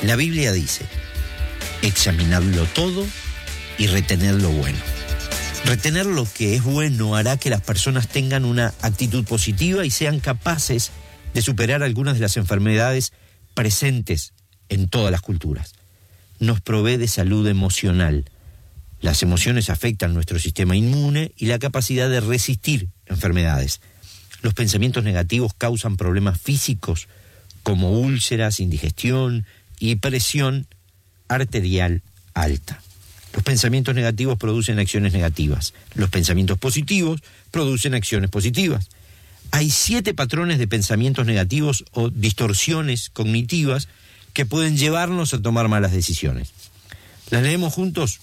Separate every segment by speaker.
Speaker 1: La Biblia dice: examinadlo todo y retened lo bueno. Retener lo que es bueno hará que las personas tengan una actitud positiva y sean capaces de superar algunas de las enfermedades presentes en todas las culturas. Nos provee de salud emocional. Las emociones afectan nuestro sistema inmune y la capacidad de resistir enfermedades. Los pensamientos negativos causan problemas físicos como úlceras, indigestión y presión arterial alta. Los pensamientos negativos producen acciones negativas. Los pensamientos positivos producen acciones positivas. Hay 7 patrones de pensamientos negativos o distorsiones cognitivas que pueden llevarnos a tomar malas decisiones. ¿Las leemos juntos?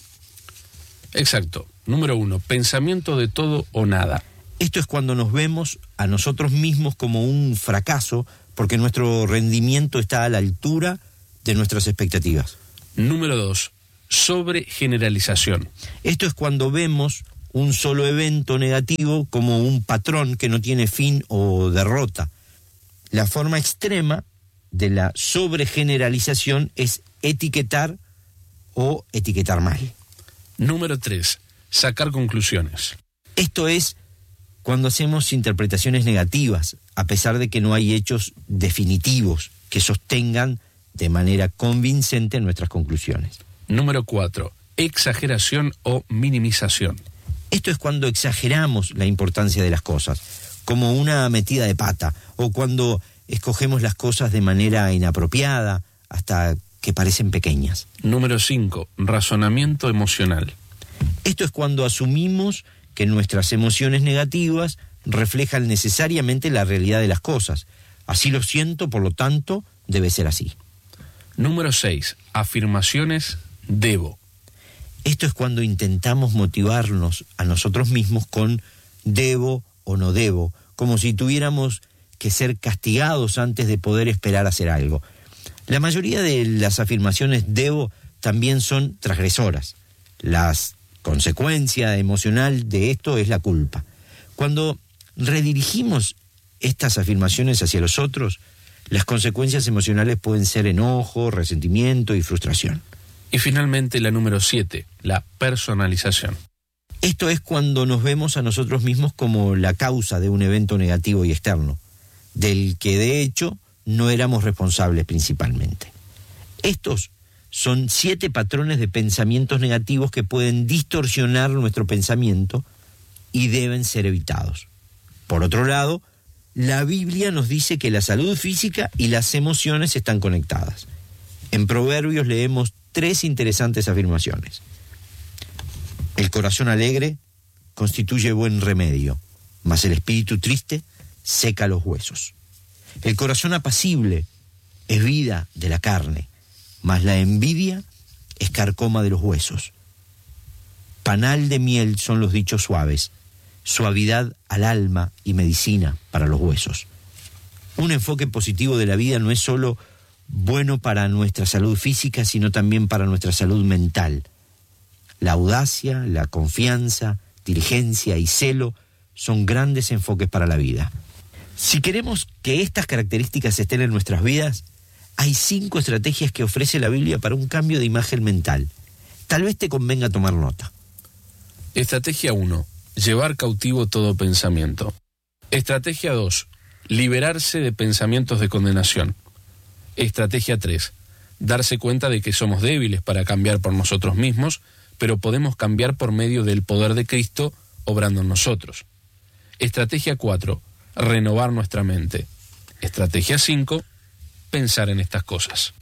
Speaker 2: Exacto. Número 1, pensamiento de todo o nada.
Speaker 1: Esto es cuando nos vemos a nosotros mismos como un fracaso porque nuestro rendimiento está a la altura de nuestras expectativas.
Speaker 2: Número 2, sobregeneralización.
Speaker 1: Esto es cuando vemos un solo evento negativo como un patrón que no tiene fin o derrota. La forma extrema de la sobregeneralización es etiquetar o etiquetar mal.
Speaker 2: Número 3, sacar conclusiones.
Speaker 1: Esto es cuando hacemos interpretaciones negativas, a pesar de que no hay hechos definitivos que sostengan de manera convincente nuestras conclusiones.
Speaker 2: Número 4, exageración o minimización.
Speaker 1: Esto es cuando exageramos la importancia de las cosas, como una metida de pata, o cuando escogemos las cosas de manera inapropiada, hasta que parecen pequeñas.
Speaker 2: Número 5, razonamiento emocional.
Speaker 1: Esto es cuando asumimos que nuestras emociones negativas reflejan necesariamente la realidad de las cosas. Así lo siento, por lo tanto, debe ser así.
Speaker 2: Número 6, afirmaciones debo.
Speaker 1: Esto es cuando intentamos motivarnos a nosotros mismos con debo o no debo, como si tuviéramos que ser castigados antes de poder esperar hacer algo. La mayoría de las afirmaciones debo también son transgresoras. La consecuencia emocional de esto es la culpa. Cuando redirigimos estas afirmaciones hacia los otros, las consecuencias emocionales pueden ser enojo, resentimiento y frustración.
Speaker 2: Y finalmente la número 7, la personalización.
Speaker 1: Esto es cuando nos vemos a nosotros mismos como la causa de un evento negativo y externo, del que de hecho no éramos responsables principalmente. Estos son 7 patrones de pensamientos negativos que pueden distorsionar nuestro pensamiento y deben ser evitados. Por otro lado, la Biblia nos dice que la salud física y las emociones están conectadas. En Proverbios leemos 3 interesantes afirmaciones. El corazón alegre constituye buen remedio, mas el espíritu triste seca los huesos. El corazón apacible es vida de la carne, mas la envidia es carcoma de los huesos. Panal de miel son los dichos suaves, suavidad al alma y medicina para los huesos. Un enfoque positivo de la vida no es solo bueno para nuestra salud física, sino también para nuestra salud mental. La audacia, la confianza, diligencia y celo son grandes enfoques para la vida. Si queremos que estas características estén en nuestras vidas, hay 5 estrategias que ofrece la Biblia para un cambio de imagen mental. Tal vez te convenga tomar nota.
Speaker 2: Estrategia 1, llevar cautivo todo pensamiento. Estrategia 2, liberarse de pensamientos de condenación. Estrategia 3, darse cuenta de que somos débiles para cambiar por nosotros mismos, pero podemos cambiar por medio del poder de Cristo obrando en nosotros. Estrategia 4, renovar nuestra mente. Estrategia 5, pensar en estas cosas.